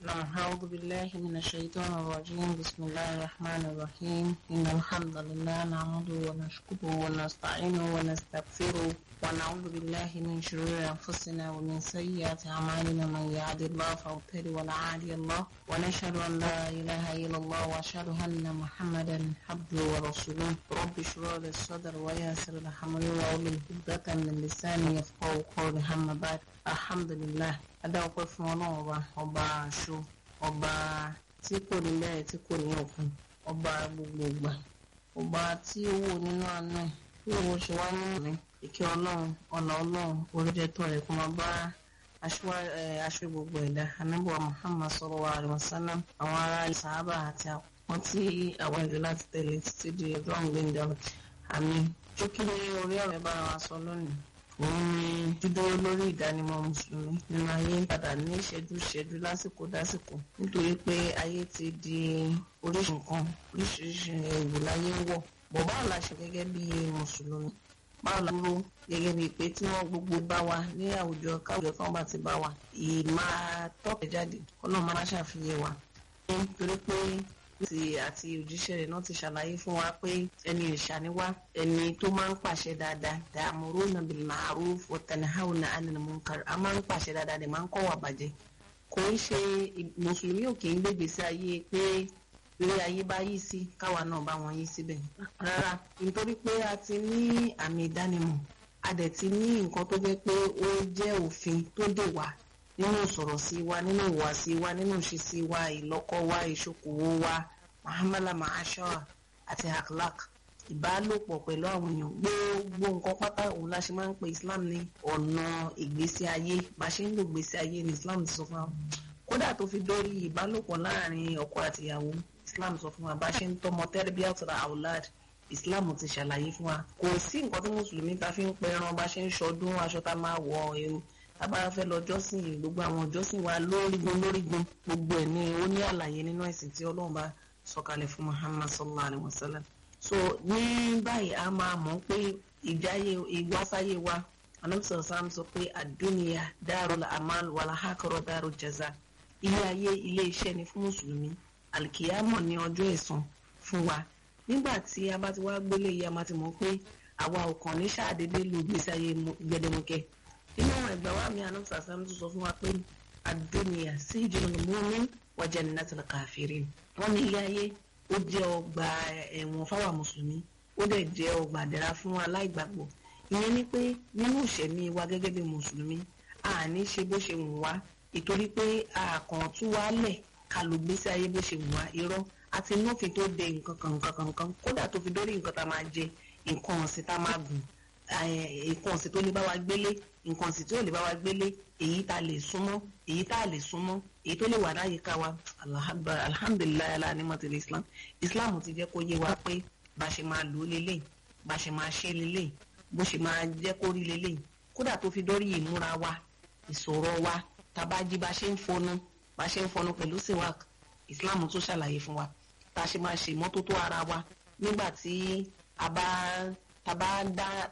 أعوذ بالله من الشيطان الرجيم بسم الله الرحمن الرحيم إن الحمد لله نعمده ونشكره ونستعينه ونستغفره ونعوذ بالله من شرور أنفسنا ومن سيئات أعمالنا من يهد الله فهو المهتدي ولا عادي الله ونشهد أن لا إله إلا الله وأشهد أن محمدا عبده ورسوله رب اشرح لي صدري ويسر لي أمري واحلل عقدة من لساني يفقهوا قولي أما بعد الحمد لله adáwọ̀pẹ́ fún ọlọ́run ọba àṣọ ọba tí kò ní bẹ̀rẹ̀ tí kò ní òpin ọba gbogbo ìgbà ọba tí ó wò nínú àánú ẹ̀ tí òun ṣe wá nínú rẹ̀ ìkẹ́ ọlọ́run ọ̀nà ọlọ́run oríjẹ́tọ̀ rẹ̀ kó máa bá aṣọ gbogbo ẹ̀dá anábọ̀ Muhammad sallallahu alaihi wasallam àwọn ará sàhábà àti àwọn tí àwọn ìlú láti tẹ̀lé títí di ọjọ́ àgbéǹdàlọ́ àmì jókìlì orí ọ̀rẹ́ bára wa sọ lónìí òun ni dídúró lórí ìdánimọ̀ mùsùlùmí nínú ayé ń padà ní ìṣẹ́jú lásìkò nítorí pé ayé ti di oríṣiríṣi ewu láyé ń wọ̀ bọ̀ báwo la ṣe gẹ́gẹ́ bí mùsùlùmí báwo la dúró gẹ́gẹ́ bí pé tí wọ́n gbogbo bá wa ní àwùjọ káwùjọ kan bá ti bá wa máa tọ́kẹ̀ jáde ọlọ́run máa ṣàfihàn wa nítorí pé àti òjíṣẹ́ rẹ̀ náà ti ṣàlàyé fún wa pé ẹni ìṣàníwá ẹni tó máa ń pàṣẹ dáadáa ta'muruna bil ma'ruf wa tanhauna 'anil munkar a máa ń pàṣẹ dáadáa dẹ̀ máa ń kọ́ wà bàjẹ́ kò ń ṣe mùsùlùmí ò kì í gbé ìgbésí ayé pé ilé ayé bá yí sí káwa náà bá wọn yí síbẹ̀ rárá nítorí pé a ti ní àmì ìdánimọ̀ a dẹ̀ ti ní nǹkan tó jẹ́ pé ó jẹ́ òfin tó dè wá nínú ìsọ̀rọ̀ sí wa nínú ìwàsí wa nínú ìṣesí wa ìlọ́kọ wa ìṣokòwò wa mahamala mahashara àti akhlaq ìbálòpọ̀ pẹ̀lú àwọn èèyàn gbogbo nǹkan pátá òun la ṣe máa ń pe Islam ní ọ̀nà ìgbésí ayé bá ṣe ń lò ìgbésí ayé ní Islam ti sọ fún wa kódà tó fi dórí ìbálòpọ̀ láàrin ọkọ àti ìyàwó Islam sọ fún wa bá ṣe ń tọ́mọ tarbiyatul awlad Islam ti ṣàlàyé fún wa kò sí nǹkan tí mùsùlùmí ta fi ń pẹran bá ṣe ń ṣọdún aṣọ tá máa wọ ẹ̀rù tábàá fẹ́ lọ jọ́sìn gbogbo àwọn jọ́sìn wa lórígun gbogbo ẹ̀ ní ó ní àlàyé nínú ẹ̀sìn tí Ọlọ́run bá sọ̀kalẹ̀ fún Muhammad sallallahu alaihi wasallam so ní báyìí a máa mọ̀ pé ìwásáyé wa anamsọ sam sọ pé àdúnìyà darul amal wal akhirah darul jaza ilé ayé ilé iṣẹ́ ni fún mùsùlùmí alkiyamọ̀ ní ọjọ́ ẹ̀san fún wa nígbà tí a bá ti wá gbélé yìí a máa ti mọ̀ pé àwa ò kàn ní ṣàdédé lu ìgbésí ayé gbẹdẹmukẹ nínú ẹgbẹ́ wa mi anamsọ sam tún sọ fún wa pé àdúnìyà sijnul mu'min wa jannatul kafirin wọ́n ní ilé ayé ó jẹ́ ọgbà ẹ̀wọ̀n fáwọn mùsùlùmí ó dẹ̀ jẹ́ ọgbà àdẹ̀ra fún aláìgbàgbọ́ ìyẹn ni pé nínú ìṣẹ̀mí wa gẹ́gẹ́ bí mùsùlùmí a ní ṣe bó ṣe wù wá ìtorí pé a kàn tún wá lẹ̀ ká ló gbésí ayé bó ṣe wù wá irọ́ àti nófin tó de nǹkan kan kódà tó fi dórí nǹkan tá máa jẹ nǹkan ọ̀sìn tá máa gùn nǹkan ọ̀sìn tó lè bá wa gbélé nǹkan ọ̀sìn tó lè bá wa gbélé èyí tá lè súnmọ́ èyí tá lè súnmọ́ èyí tó lè wà láyé ká wa alhamdulilayi ala ni mọ̀tẹ́lẹ̀ islam ti jẹ́ kó yé wa pé bá ṣe máa lò ó lélẹ̀ bá ṣe máa ṣe lélẹ̀ bó ṣe máa jẹ́ kó rí lélẹ̀ kódà tó fi dórí ìmúra wa ìsọ̀rọ̀ wa tabají bá ṣe ń fọnu pẹ̀lú siwak islam tó ṣàlàyé fún wa tá a ṣe máa ṣe ìmọ́tótó ara wa nígbà tí a bá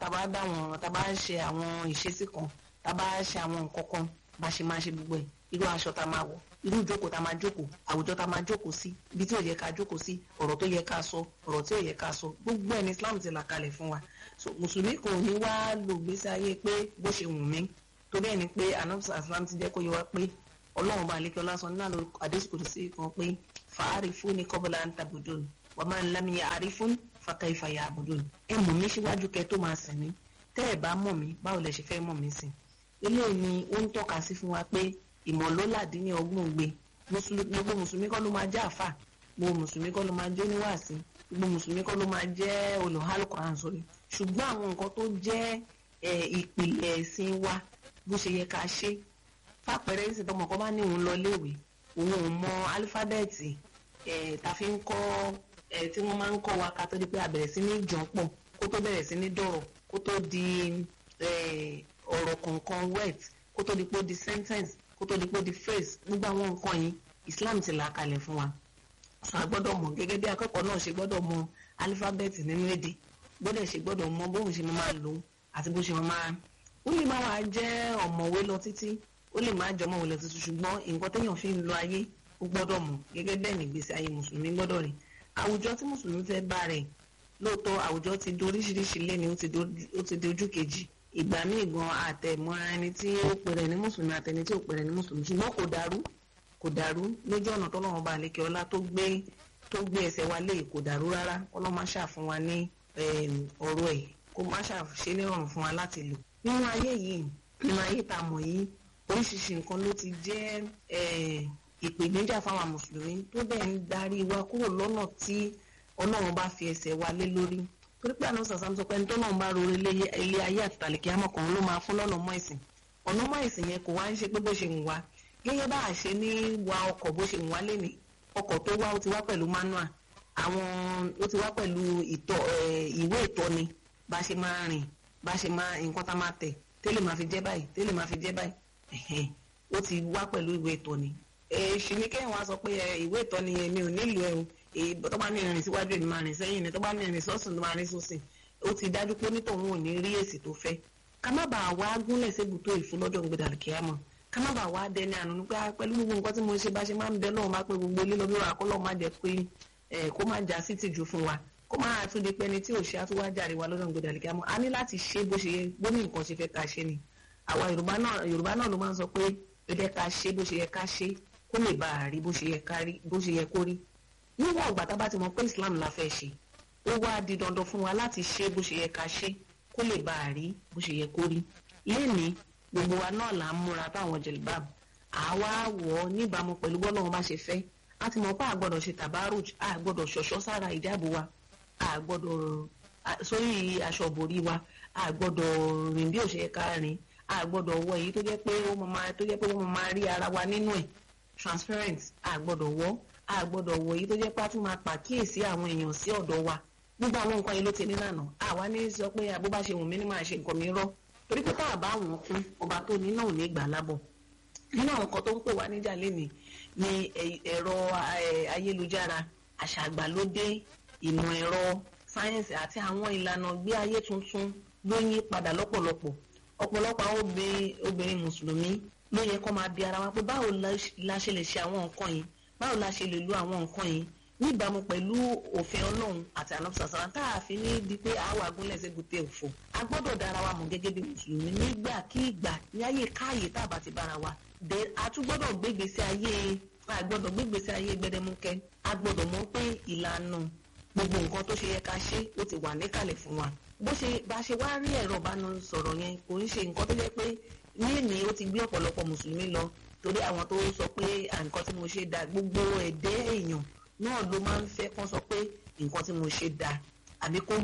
ṣe àwọn ìṣesí kan tá a bá ṣe àwọn nǹkan kan bá ṣe máa ṣe gbogbo ẹ̀ irú aṣọ tá a máa wọ̀ irú ìjókòó tá a máa jókòó àwùjọ tá a máa jókòó sí ibi tí ò yẹ ká jókòó sí ọ̀rọ̀ tó yẹ ká sọ ọ̀rọ̀ tí ò yẹ ká sọ gbogbo ẹ̀ ní Islam ti là kalẹ̀ fún wa so mùsùlùmí kò ní wá lò gbèsè ayé pé bó ṣe wù mí torí ẹ̀ ni pé anamsa Islam ti jẹ́ kó yẹ wá pé Ọlọ́run bá àlékè ọlásán nínú àdéṣùkò sí kan pé fa'arifuni qabla an ta'budun wa man lam ya'rifun fa kayfa ya'budun ẹ mọ̀ mí síwájú kẹ́ tó máa sìn mí tẹ́ ẹ bá mọ̀ mí báwo lẹ ṣe fẹ́ mọ̀ mí sìn eléyìí ni ó ń tọ́ka sí fún wa pé ìmọ̀lólàdín ní ọgbọ̀n gbé gbogbo mùsùlùmí kọ́ ló máa jẹ́ àfà gbogbo mùsùlùmí kọ́ ló máa jẹ́ oníwàásí gbogbo mùsùlùmí kọ́ ló máa jẹ́ olùhálùkọ́rán sórí ṣùgbọ́n àwọn nǹkan tó jẹ́ ìpìlẹ̀ ẹ̀sìn wa bó ṣe yẹ ká ṣe fàpẹẹrẹ ìsìn tọmọ kan bá ní òun lọ léèwé òun ò mọ álífábẹ́ẹ̀tì tá fi ń kọ́ tí wọ́n máa ń kọ́ wa ká tó di pé a bẹ̀rẹ̀ sí ní jọ̀pọ̀ kó tó bẹ̀rẹ̀ sí ní dọ̀rọ̀ kó tó di ọ̀rọ̀ kọ̀ọ̀kan wet kó tó di pé ó di sentence kó tó di pé ó di phrase gbogbo àwọn nǹkan yìí Islam ti là kalẹ̀ fún wa sọ a gbọ́dọ̀ mọ̀ gẹ́gẹ́ bí akẹ́kọ̀ọ́ náà ṣe gbọ́dọ̀ mọ̀ alifábẹ́ẹ̀tì nínú èdè gbọ́dọ̀ ṣe gbọ́dọ̀ mọ̀ bóun ṣe máa lò àti bó ṣe máa ó lè má wàá jẹ́ ọ̀mọ̀wé lọ títí ó lè má jẹ́ ọ̀mọ̀wé lọ títí ṣùgbọ́n nǹkan téèyàn fi ń lo ayé ó gbọ́dọ̀ mọ̀ gẹ́gẹ́ bẹ́ẹ̀ ní ìgbésí ayé mùsùlùmí gbọ́dọ̀ rìn. Àwùjọ tí mùsùlùmí fẹ́ bá rẹ̀ lóòótọ́ àwùjọ ti doríṣiríṣi lẹ́ni ó ti di ojú kejì. Ìgbà míì gan àtẹ̀mọ́ra ẹni tí ó pèrè ní mùsùlùmí àtẹni tí ò pèrè ní mùsùlùmí, ṣùgbọ́n kò dàrú lójú ọ̀nà tọ́lọ́run bá lékè ọlá tó gbé ẹsẹ̀ wa lé, kò dàrú rárá. Ọlọ́run má ṣàfún wa ní ọ̀rọ̀ ẹ̀, kó má ṣàṣe ní ọ̀rùn fún wa láti lò. Nínú ayé yìí, nínú ayé tá a mọ̀ yìí, oríṣiríṣi nǹkan ló ti jẹ́ ìpèníjà fáwọn mùsùlùmí tó bẹ́ẹ̀ ń darí wa kúrò lọ́nà tí Ọlọ́run bá fi ẹsẹ̀ wa lé lórí. Torí pé àná sàṣà sọ pé ẹni tó náà ń bá rore ilé ayé àti tàlìkì àmọ́ kan ló máa fún lọ́nà mọ́ ìsìn. Ọ̀nà mọ́ ìsìn yẹn kò wá ń ṣe pé bó ṣe ń wá gẹ́gẹ́ bá a ṣe ní wa ọkọ̀ bó ṣe ń wá lénìí. Ọkọ̀ tó wá ó ti wá pẹ̀lú manual, ó ti wá pẹ̀lú ìwé ìtọ́ni bá ṣe máa rìn, bá ṣe máa nǹkan tá máa tẹ̀ tẹ́lẹ̀ máa fi jẹ́ báyìí tẹ́lẹ̀ máa fi jẹ́ báyìí. Ó ti wá pẹ̀lú ìwé ìtọ́ni. Ṣì ní kẹ́hìn wá sọ pé ìwé ìtọ́ni yẹn mi ò nílò ẹ̀ tó bá ní ìrìn síwájú èmi máa rìn sẹ́yìn ni, tó bá ní ìrìn sọ́sùn tó máa rìn sósìn. Ó ti dájú pé onítọ̀hún ò ní rí èsì tó fẹ́. Ká má bàa wá gúnlẹ̀ sébùtó ìfúnlọ́jọ́ gbẹdà kíámọ̀. Ká má bàa wá dẹni àná nípa pẹ̀lú gbogbo nǹkan tí mo ṣe bá ṣe máa ń bẹ lọ́wọ́ máa pé gbogbo ilé lọ́bí wa kó lọ́ọ́ má jẹ́ pé kó má já sí tìjú fún wa, kó má tún di pẹ́ni tí ò ṣe àtúwá jàre wa lọ́jọ́ gbẹdà kíámọ̀. A ní láti ṣe bó ṣe yẹ, bó ní nǹkan ṣe fẹ́ ká ṣe ni. Àwa Yorùbá náà ló máa ń sọ pé ẹ̀dẹ́ ká ṣe bó ṣe yẹ ká ṣe kó lè bá a rí bó ṣe yẹ kó rí. Níwọ̀n ìgbà tá bá ti mọ̀ pé Islam la fẹ́ ṣe, ó wá di dandan fún wa láti ṣe bó ṣe yẹ ká ṣe kó lè bá a rí bó ṣe yẹ kó rí. Lénìí gbogbo wa náà là ń múra táwọn jilbab, àwa wọ̀ ọ́ níbàámu pẹ̀lú bọ́lọ́run bá ṣe fẹ́. A ti mọ̀ pé a gbọ́dọ̀ ṣe tabaruj, a gbọ́dọ̀ ṣọ̀ṣọ́ sára ìjáàbò wa, a gbọ́dọ̀ sórí aṣọ òbòrí wa, a gbọ́dọ̀ rìn bí ó ṣe yẹ ká rìn, a gbọ́dọ̀ wọ èyí tó jẹ́ pé wọ́n máa rí ara wa nínú ẹ̀ transparent, a gbọ́dọ̀ wọ̀, a gbọ́dọ̀ wọ èyí tó jẹ́ pé a tún máa pàkíyèsí àwọn èèyàn sí ọ̀dọ̀ wa. Gbogbo àwọn nǹkan yìí ló ti ní lànà. Àwa ní sọ pé àbó bá ṣe wù mí ní máa ṣe nǹkan mi rọ́, torí pé táwa bá wọn kún ọba tó ní náà ò ní gbà lábọ̀. Nínú àwọn nǹkan tó ń pè wá níjà lénìí ni ẹ̀rọ ayélujára, àṣà àgbàlódé, ìmọ̀ ẹ̀rọ, sáyẹ́ǹsì àti àwọn ìlànà gbé ayé tuntun ló yí padà lọ́pọ̀lọpọ̀. Ọ̀pọ̀lọpọ̀ àwọn obìnrin mùsùlùmí ló yẹ kó máa bi ara wa pé báwo la ṣe lè ṣe àwọn nǹkan yìí, báwo la ṣe lè lo àwọn nǹkan yìí níbàámu pẹ̀lú òfin Ọlọ́run àti ànọ́bùsàsàrà tá a fi ní di pé àwọn agúnlẹ̀ ṣègùtẹ̀ òfò. A gbọ́dọ̀ dára wa mọ̀ gẹ́gẹ́ bí mùsùlùmí nígbàkígbà ní ayé káàyè tá a bá ti bára wa. A tún gbọ́dọ̀ gbégbèsè ayé gbẹdẹmúkẹ́. A gbọ́dọ̀ mọ̀ pé ìlànà gbogbo nǹkan tó ṣe yẹ ká ṣe ó ti wà níkàlẹ̀ fún wa. Bá ṣe wá rí ẹ̀rọ ìbánisọ̀rọ̀ yẹn kò ń ṣe nǹkan tó jẹ́ pé ní ó ti gbé ọ̀pọ̀lọpọ̀ mùsùlùmí lọ, torí àwọn tó sọ pé nǹkan tí mo ṣe dá, gbogbo ẹ̀dẹ́ èèyàn náà ló máa ń fẹ́ kán sọ pé nǹkan tí mo ṣe dá, àbí kó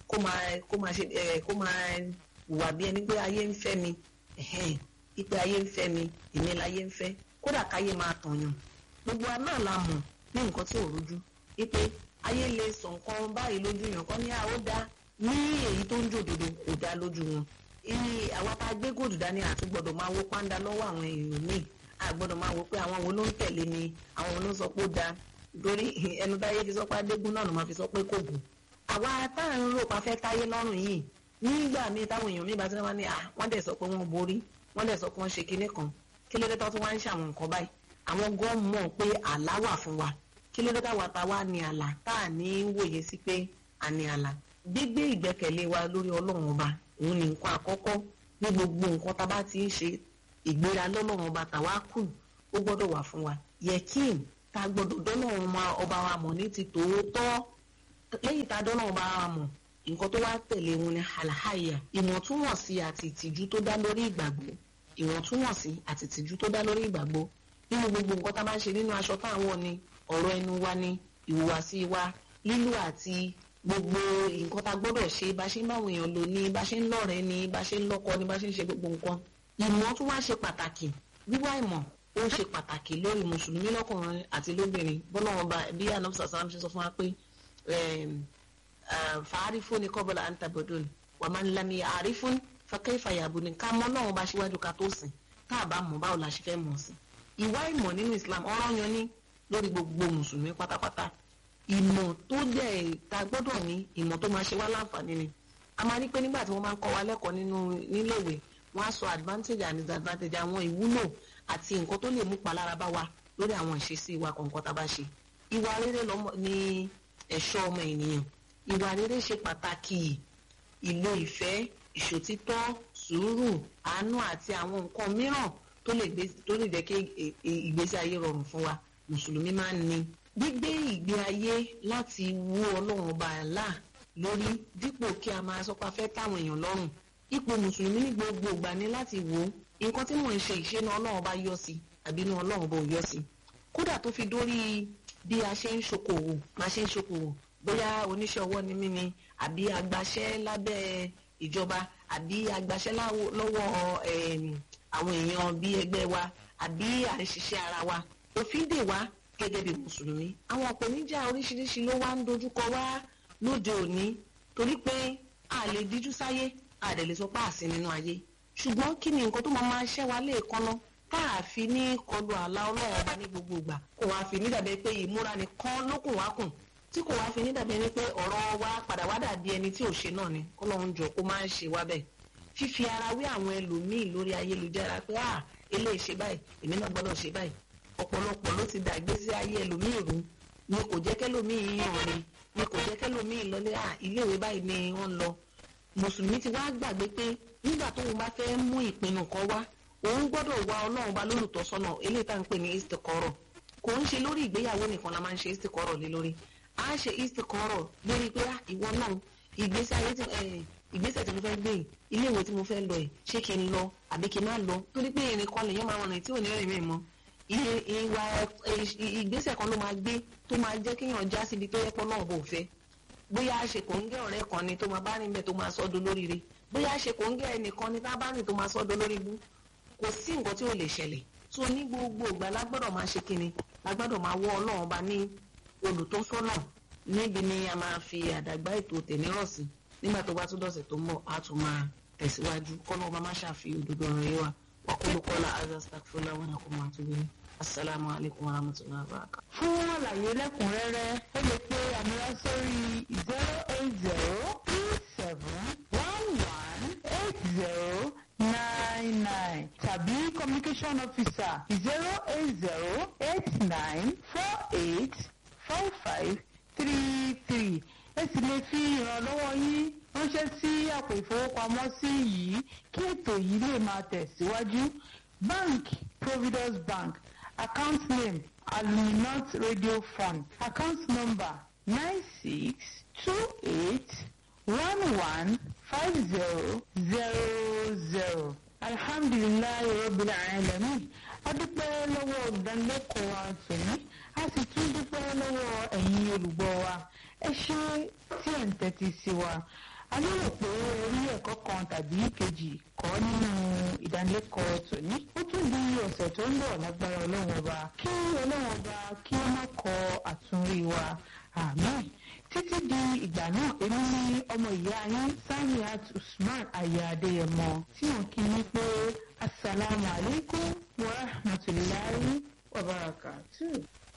máa wà bí ẹni pé ayé ń fẹ́ mi, ipe ayé ń fẹ́ mi, èmi láyé ń fẹ́, kódà káyé máa tànyàn. Gbogbo wa náà la mọ̀ ní nǹkan tí ò rújú, ipe ayé lè sọ nǹkan báyìí lójú yàn kan ní ó dá, ní èyí tó ń jòdòdò kò dá lójú wọn. Àwa tá a gbé gòdù dání àti gbọ́dọ̀ máa wo pàǹdà lọ́wọ́ àwọn èèyàn míì, a gbọ́dọ̀ máa wo pé àwọn wo ló ń tẹ̀lé mi, àwọn wo ló ń sọ pé ó dáa, torí ẹnu táyé fi sọ pé adégún náà ló máa fi sọ pé kò gùn. Àwa tá à ń rò pa fẹ́ táyé lọ́rùn yìí, nígbà míì táwọn èèyàn míì bá ti wá ní wọ́n dẹ̀ sọ pé wọ́n borí, wọ́n dẹ̀ sọ pé wọ́n ṣe kinní kan, kí ló dé tó tún wá ń ṣàwọn nǹkan báyìí? Àwọn gan mọ̀ pé àlá wà fún wa, kí ló dé táwa ta wá ní àlá tá à ní wòye sí pé a ní àlá. Gbígbé ìgbẹ́kẹ̀lé wa lórí Ọlọ́run ọba òun ni nǹkan àkọ́kọ́ ní gbogbo nǹkan tá a bá ti ń ṣe. Ìgbéra lọ́lọ́run ọba tàwa kù ó gbọ́dọ̀ wà fún wa. Yẹ̀kín tá a gbọ́dọ̀ dọ́lọ́run ọba wa mọ̀ ní ti tòótọ́. Lẹ́yìn tá a dọ́lọ́run ọba wa mọ̀, nǹkan tó wá tẹ̀lé wọn ni àlàáyà, ìwọ̀ntúnwọ̀nsí àti ìtìjú tó dá lórí ìgbàgbọ́. Ìwọ̀ntúnwọ̀nsí àti ìtìjú tó dá lórí ìgbàgbọ́ nínú gbogbo nǹkan tá a bá ń ṣe, nínú aṣọ táwọn ni, ọ̀rọ̀ ẹnu wa ni, ìhùwàsí wa, lílù àti gbogbo nǹkan tá a gbọ́dọ̀ ṣe, bá ṣe ń báwọn èèyàn lò ní, bá ṣe ń lọ́rẹ̀ẹ́ ní, bá ṣe ń lọ́kọ ní, bá ṣe ń ṣe gbogbo nǹkan. Ìmọ̀ tún wá ṣe pàtàkì. Wíwá ìmọ̀ ó ṣe pàtàkì lórí mùsùlùmí lọ́kùnrin àti lóbìnrin. Bọ́lọ́run bá bí ànọ́bùsàsàrà ṣe sọ fún wa pé fa'arifuni qabla an ta'budun wa man lam ya'rifun fa kayfa ya'budun. Ká mọ̀ Ọlọ́run bá ṣíwájú ká tó sìn. Tá a bá mọ̀ báwo la ṣe fẹ́ mọ̀ sí. Ìwá ìmọ̀ nínú Islam ọ̀ranyàn ní lórí gbogbo mùsùlùmí pátápátá. Ìmọ̀ tó dẹ̀ ta gbọ́dọ̀ ní ìmọ̀ tó máa ṣe wá láǹfààní ni. A máa rí pé nígbà tí wọ́n máa ń kọ́ wa lẹ́kọ̀ọ́ níléèwé, wọ́n á sọ advantage and disadvantage, àwọn ìwúlò àti nǹkan tó lè mú palára bá wa lórí àwọn ìṣesí wa kọ̀ọ̀kan tá a bá ṣe. Ìwà rere ni ẹ̀ṣọ́ ọmọ ènìyàn. Ìwà rere ṣe pàtàkì. Ìlò ìfẹ́, ìṣòtítọ́, sùúrù, àánú àti àwọn nǹkan mìíràn tó lè jẹ́ kí ìgbésí ayé rọrùn fún wa mùsùlùmí máa ń ní. Gbígbé ìgbé ayé láti wú Ọlọ́run ọba Allah lórí dípò kí a máa sọ pé a fẹ́ táwọn èèyàn lọ́rùn. Ipò mùsùlùmí ní gbogbo ìgbà ni láti wò ó nǹkan tí mò ń ṣe ìṣẹ́nu Ọlọ́run bá yọ sí àbí inú Ọlọ́run bá ò yọ sí. Kódà tó fi dórí bí a ṣe ń ṣokòwò bóyá oníṣẹ́ ọwọ́ ni mí ni àbí agbaṣẹ́ lábẹ́ ìjọba àbí agbaṣẹ́ lọ́wọ́ àwọn èèyàn bí ẹgbẹ́ wa àbí àṣìṣe ara wa. Òfin dè wá gẹ́gẹ́ bí mùsùlùmí. Àwọn ìpèníjà oríṣiríṣi ló wá ń dojúkọ wá lóde òní torí pé a lè díjú sáyé a dẹ̀ lè sọ pé àsìn nínú ayé. Ṣùgbọ́n kí ni nǹkan tó máa ṣẹ́ wa léèkánná tá a fi ní kọlu àlà Ọlọ́run ọba ní gbogbo ìgbà kò wá fi ní dàbẹ́ pé ìmúra nìkan lókùn wá kùn tí kò wá fi ní dàbẹ́ ní pé ọ̀rọ̀ wa padà wá dàbí ẹni tí ò ṣe náà ni k'Ọlọ́run jọ kó máa ń ṣe wá bẹ́ẹ̀. Fífi ara wé àwọn ẹlòmíì lórí ayélujára pé eléyìí ṣe báyìí èmi náà gbọ́dọ̀ ṣe báyìí. Ọ̀pọ̀lọpọ̀ ló ti dàgbé sí ayé ẹlòmíì rú ni kò jẹ́ kẹ́lòmíì yàn rí ni kò jẹ́ kẹ́lòmíì lọlé iléèwé báyìí ni wọ́n lọ. Mùsùlùmí ti wá gbàgbé pé nígbà tóun bá fẹ́ mú ìpinnu kan wá òun gbọ́dọ̀ wá Ọlọ́run bá lólùtọ́sọ́nà eléyìí tá à ń pè ní istikọ́rọ̀. Kò ń ṣe lórí ìgbéyàwó nìkan la máa ń ṣe istikọ́rọ̀ lé lórí. A ṣe istikọ́rọ̀ lórí pé ìwọ náà ìgbésẹ̀ tí mo fẹ́ gbé iléèwé tí mo fẹ́ lọ ẹ̀ ṣé kí n lọ àbí kí n má lọ torí pé ìrìn kan lèyàn máa rìn tí ò ní rìn mí mọ́. Ìgbésẹ̀ kan ló máa gbé tó máa jẹ́ kéèyàn já síbi tó yẹ pọ́ náà bò fẹ́. Bóyá a ṣe kòńgẹ́ ọ̀rẹ́ kan ni tó máa bá rìn bẹ́ẹ̀ tó máa sọ́dọ̀ lóríire. Bóyá a ṣe kòńgẹ́ ẹnìkan ni tá a bá rìn tó máa sọ́dọ̀ lórí ibú. Kò sí nǹkan tí ò lè ṣẹlẹ̀. So ní gbogbo ìgbà lágbọ́dọ̀ máa ṣe kíni lágbọ́dọ̀ máa wọ́ Ọlọ́run bá ní olùtọ́sọ́nà. Níbi ni a máa fi àdàgbà ètò tẹ̀míràn sí. Nígbà tó bá tún dọ̀sẹ̀ tó ń bọ̀ á tún máa tẹ̀síwájú kọ́nà ọba má ṣàfihàn òdodo ọ̀rọ̀ yẹn wa wàkúlùkọ́lá astaghfirullah wa lakum atubu ilayh. Assalamu alaikum warahmatullahi wabarakatuh. Fún àlàyé lẹ́kùnrẹ́rẹ́ ó lè pe àmúra sórí 08037118099 tàbí communication officer 08089484533. Ẹ sì lè fi ìrànlọ́wọ́ yín ránṣẹ́ sí àpò ìfowópamọ́sí yìí kí ètò yìí lè máa tẹ̀síwájú. Bank Providence Bank, account name Aluminant Radio Fund, account number 9628115000. Alhamdulillahi Rabbil Alamin. A dúpẹ́ lọ́wọ́ olùdánilẹ́kọ̀ọ́ wa tòní, a sì tún dúpẹ́ lọ́wọ́ ẹ̀yin olùgbọ́ wa. Ẹ ṣé tí ẹ̀ ń tẹ́tí sí wa. A lérò pé orí ẹ̀kọ́ kan tàbí kejì kọ́ nínú ìdánilẹ́kọ̀ọ́ tòní. Ó tún di ọ̀sẹ̀ tó ń bọ̀ lágbára Ọlọ́run ọba. Kí Ọlọ́run ọba kí ó má kọ àtúnrí wa. Àmín. Títí di ìgbà náà èmi ní ọmọ ìyá yín Saniat Usman Aya Adéyẹmọ tí wọ́n kí ní pé Assalamu alaikum wa rahmatullahi wa barakatuh.